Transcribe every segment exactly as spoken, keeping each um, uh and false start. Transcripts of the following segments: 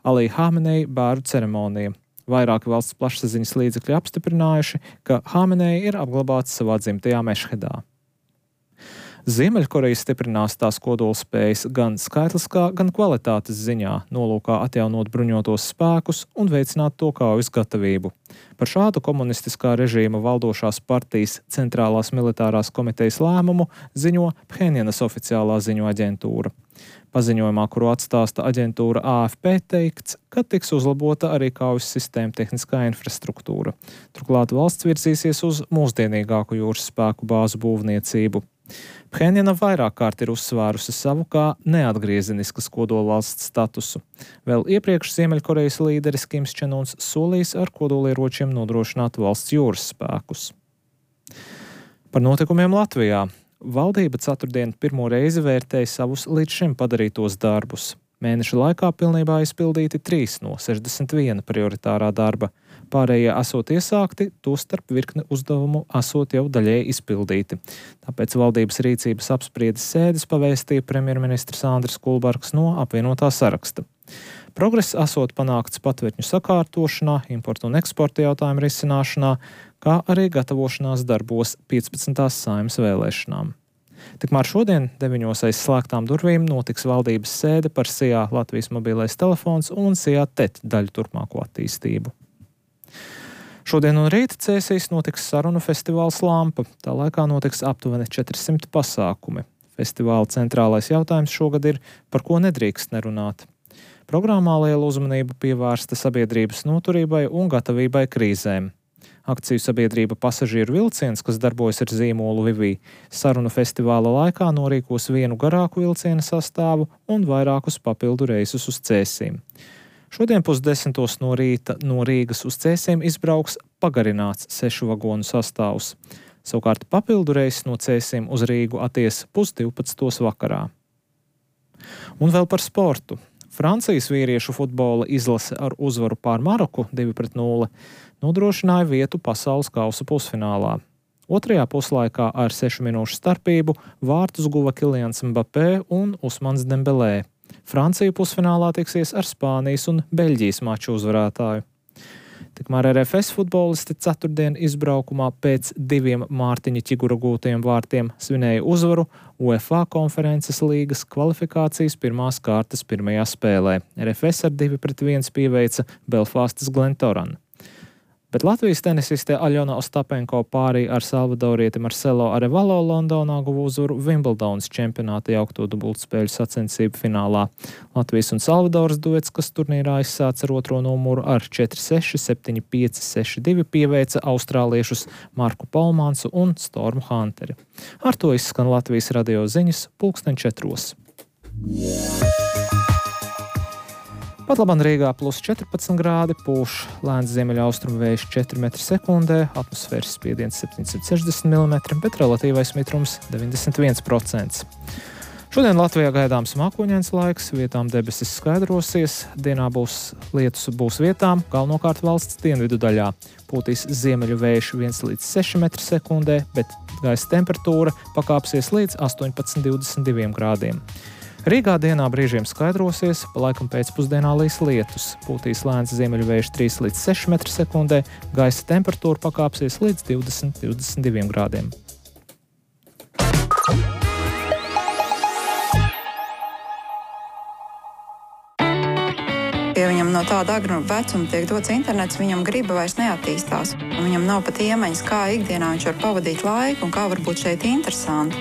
Alī Hamenei bēru ceremonija. Vairāki valsts plašsaziņas līdzekļi apstiprinājuši, ka Hamenei ir apglabāts savā dzimtajā Mešhedā. Ziemeļkoreja stiprinās tās kodolspējas gan skaitliskā, gan kvalitātes ziņā, nolūkā atjaunot bruņotos spēkus un veicināt to kaujas gatavību. Par šādu komunistiskā režīma valdošās partijas centrālās militārās komitejas lēmumu ziņo Phenjanas oficiālā ziņu aģentūra. Paziņojumā, kuru atstāsta aģentūra A F P, teikts, ka tiks uzlabota arī kaujas sistēma tehniskā infrastruktūra. Turklāt valsts virzīsies uz mūsdienīgāku jūras spēku bāzu būvniecību. Phenjana vairāk kārt ir uzsvērusi savu kā neatgriezeniskas kodolvalsts statusu. Vēl iepriekš Ziemeļkorejas līderis Kims Čen Uns solījis ar kodolieročiem nodrošināt valsts jūras spēkus. Par notikumiem Latvijā. Valdība ceturtdien pirmo reizi vērtēja savus līdz šim padarītos darbus. Mēneša laikā pilnībā izpildīti trīs no sešdesmit viena prioritārā darba. Pārējie esot iesākti, tostarp virkne uzdevumu esot jau daļēji izpildīti. Tāpēc valdības rīcības apspriedes sēdes pavēstīja premjerministrs Andris Kulbergs no apvienotā saraksta. Progress esot panākts patvērtņu sakārtošanā, importu un eksporta jautājumu risināšanā, kā arī gatavošanās darbos piecpadsmitās Saeimas vēlēšanām. Tikmēr šodien deviņos aiz slēgtām durvīm notiks valdības sēde par Sijā Latvijas mobilais telefons un Sijā T E T daļu turpmāko attīstību. Šodien un rīt Cēsīs notiks sarunu festivāls Lampa. Tā laikā notiks aptuveni četrsimt pasākumi. Festivāla centrālais jautājums šogad ir, par ko nedrīkst nerunāt. Programmā liela uzmanība pievērsta sabiedrības noturībai un gatavībai krīzēm. Akciju sabiedrība Pasažieru vilciens, kas darbojas ar zīmolu Vivī, sarunu festivāla laikā norīkos vienu garāku vilciena sastāvu un vairākus papildu reisus uz Cēsīm. Šodien pusdesmitos no rīta no Rīgas uz Cēsīm izbrauks pagarināts sešu vagonu sastāvs. Savukārt papildu reisis no Cēsīm uz Rīgu atties pusdivpadsmitos vakarā. Un vēl par sportu. Francijas vīriešu futbola izlase ar uzvaru pār Maroku divi pret nulli nodrošināja vietu pasaules kausa pusfinālā. Otrajā puslaikā ar sešu minūšu starpību vārtus guva Kilians Mbappé un Usmans Dembelē. Francija pusfinālā tiksies ar Spānijas un Beļģijas maču uzvarētāju. Tikmēr R F S futbolisti ceturtdien izbraukumā pēc diviem Mārtiņa Ķigura gūtajiem vārtiem svinēja uzvaru UEFA konferences līgas kvalifikācijas pirmās kārtas pirmajā spēlē. R F S ar divi pret viens pieveica Belfastas Glentoran. Bet Latvijas tenisiste Aļona Ostapenko pārī ar salvadorieti Marcelo Arevalo Londonā guva uzvaru Wimbledonas čempionāta jaukto dubultspēļu sacensību finālā. Latvijas un Salvadoras duets, kas turnīrā izsāca ar otro numuru ar četri seši, septiņi pieci, seši divi pieveica austrāliešus Marku Polmansu un Stormu Hunteri. Ar to izskan Latvijas radio ziņas pulksten četros. Pat labam Rīgā plus četrpadsmit grādi, pūš lēns ziemeļaustrumu vējš četri metri sekundē, atmosfēras spiediens septiņsimt sešdesmit milimetri, bet relatīvais mitrums deviņdesmit viens procents. Šodien Latvijā gaidāms mākoņains laiks, vietām debesis skaidrosies, dienā būs lietus būs vietām, galvenokārt valsts dienvidu daļā. Pūtīs ziemeļu vējš viens līdz seši metri sekundē, bet gaisa temperatūra pakāpsies līdz astoņpadsmit līdz divdesmit diviem grādiem. Rīgā dienā brīžiem skaidrosies, pa laikam pēcpusdienā līs lietus. Pūtīs lēns ziemeļu vējš trīs līdz seši metri sekundē, gaisa temperatūra pakāpsies līdz divdesmit līdz divdesmit diviem grādiem. Ja viņam no tāda agra vecuma tiek dots internets, viņam griba vairs neattīstās. Un viņam nav pat iemaņas, kā ikdienā viņš var pavadīt laiku un kā var būt šeit interesanti.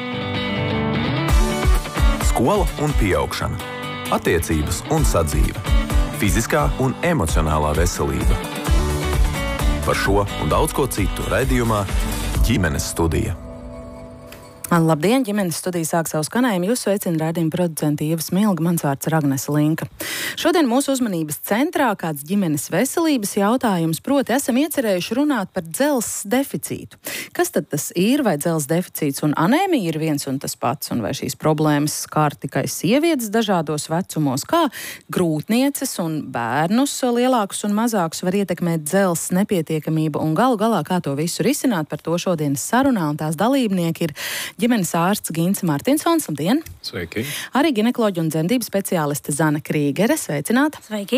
Skola un pieaugšana, attiecības un sadzīve, fiziskā un emocionālā veselība. Par šo un daudz ko citu raidījumā Ģimenes studija. Labdien, ģimenes studija sāk savu skanējumu. Jūs sveicina raidījuma producenti Ieva Smilga, mans vārds ir Agnese Linka. Šodien mūsu uzmanības centrā kāds ģimenes veselības jautājums, proti esam iecerējuši runāt par dzelzs deficītu. Kas tad tas ir, vai dzelzs deficīts un anēmija ir viens un tas pats, un vai šīs problēmas skār tikai sievietes dažādos vecumos, kā grūtnieces un bērnus lielākus un mazākus var ietekmēt dzelzs nepietiekamība un galu galā kā to visu risināt. Par to šodienas sarunā un tās dalībnieki ir ģimenes ārsts Gints Martinsons, labdien! Sveiki! Arī ginekoloģija un dzemdību speciāliste Zana Krīgere, sveicināta! Sveiki!